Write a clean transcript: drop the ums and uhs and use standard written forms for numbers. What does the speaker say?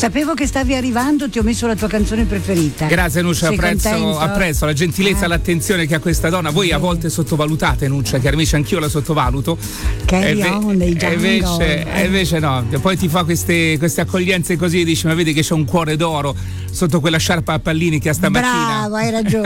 Sapevo che stavi arrivando, ti ho messo la tua canzone preferita. Grazie Nuccia, Sei apprezzo la gentilezza e l'attenzione che ha questa donna. Voi a volte sottovalutate Nuccia, che invece anch'io la sottovaluto. Invece no, poi ti fa queste accoglienze così e dici: ma vedi che c'è un cuore d'oro sotto quella sciarpa a pallini che ha stamattina. Bravo, hai ragione.